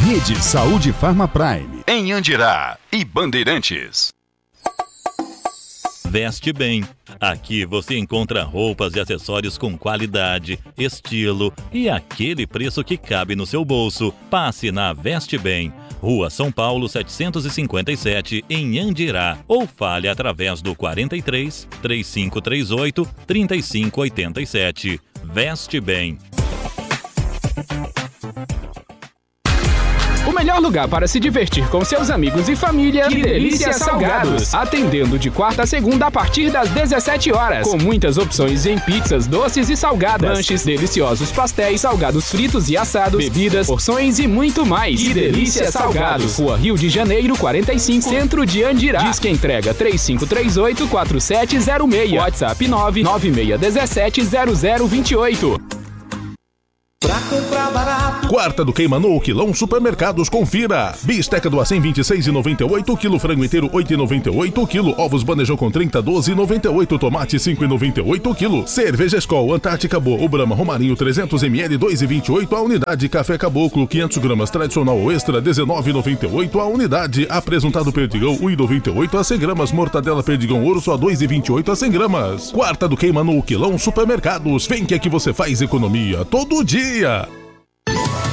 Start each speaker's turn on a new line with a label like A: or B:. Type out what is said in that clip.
A: Rede Saúde Farma Prime, em Andirá e Bandeirantes.
B: Veste Bem. Aqui você encontra roupas e acessórios com qualidade, estilo e aquele preço que cabe no seu bolso. Passe na Veste Bem, Rua São Paulo 757, em Andirá, ou fale através do 43 3538 3587. Veste Bem.
C: O melhor lugar para se divertir com seus amigos e família, Que Delícia Salgados. Atendendo de quarta a segunda a partir das 17 horas. Com muitas opções em pizzas, doces e salgadas. Lanches, deliciosos pastéis, salgados fritos e assados, bebidas, porções e muito mais. Que Delícia Salgados. Rua Rio de Janeiro, 45, Centro de Andirá. Disque entrega 3538-4706. WhatsApp 996170028.
D: Pra comprar barato.
E: Quarta do Queima no Quilão Supermercados, confira. Bisteca do Acém 26,98, quilo frango inteiro 8,98, quilo ovos bandejão com 30, 12,98, tomate 5,98, quilo. Cerveja Skol Antártica Boa, o Brahma Romarinho 300 ml 2,28 a unidade. Café Caboclo 500 gramas tradicional ou extra 19,98 a unidade. Apresentado Perdigão 1,98 a 100 gramas. Mortadela Perdigão Ouro só 2,28 a 100 gramas. Quarta do Queima no Quilão Supermercados. Vem que aqui você faz economia todo dia.